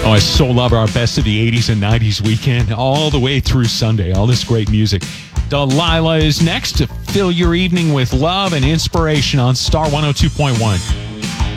Oh, I so love our best of the 80s and 90s weekend all the way through Sunday. All this great music. Delilah is next to fill your evening with love and inspiration on Star 102.1.